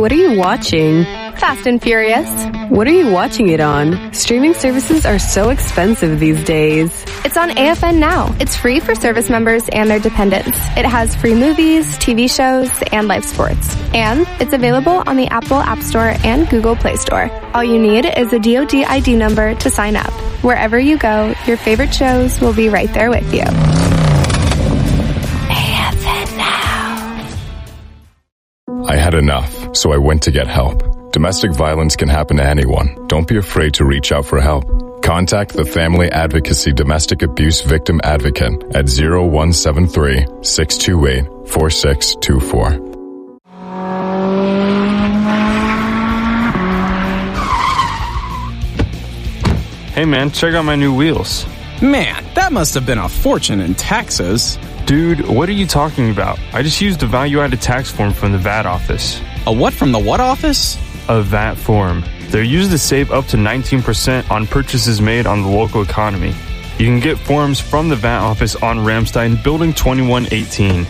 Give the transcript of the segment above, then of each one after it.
What are you watching? Fast and Furious. What are you watching it on? Streaming services are so expensive these days. It's on AFN now. It's free for service members and their dependents. It has free movies, TV shows, and live sports. And it's available on the Apple App Store and Google Play Store. All you need is a DoD ID number to sign up. Wherever you go, your favorite shows will be right there with you. AFN now. I had enough, so I went to get help. Domestic violence can happen to anyone. Don't be afraid to reach out for help. Contact the Family Advocacy Domestic Abuse Victim Advocate at 0173-628-4624. Hey man, check out my new wheels. Man, that must have been a fortune in taxes. Dude, what are you talking about? I just used a value-added tax form from the VAT office. A what from the what office? A VAT form. They're used to save up to 19% on purchases made on the local economy. You can get forms from the VAT office on Ramstein, Building 2118.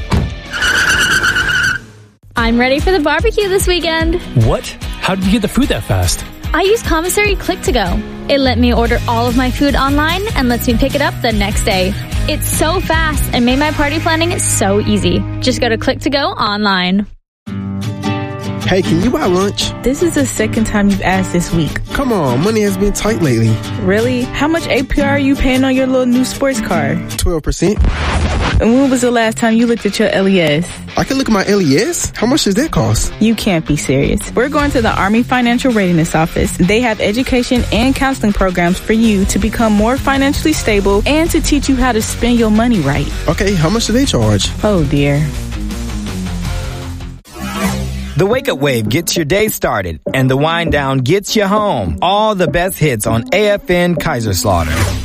I'm ready for the barbecue this weekend. What? How did you get the food that fast? I use Commissary Click to Go. It let me order all of my food online and lets me pick it up the next day. It's so fast and made my party planning so easy. Just go to Click to Go online. Hey, can you buy lunch? This is the second time you've asked this week. Come on, money has been tight lately. Really? How much APR are you paying on your little new sports car? 12%. And when was the last time you looked at your LES? I can look at my LES? How much does that cost? You can't be serious. We're going to the Army Financial Readiness Office. They have education and counseling programs for you to become more financially stable and to teach you how to spend your money right. Okay, how much do they charge? Oh, dear. The Wake Up Wave gets your day started, and the Wind Down gets you home. All the best hits on AFN Kaiserslautern.